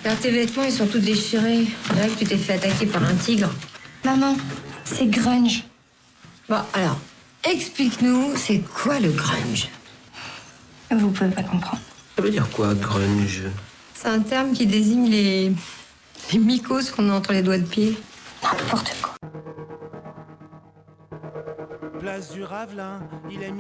Regarde, tes vêtements, ils sont tous déchirés. On dirait que tu t'es fait attaquer par un tigre. Maman, c'est grunge. Bon, alors, explique-nous, c'est quoi le grunge? Vous pouvez pas comprendre. Ça veut dire quoi, grunge? C'est un terme qui désigne les mycoses qu'on a entre les doigts de pied. N'importe quoi. Place du Ravelin, il est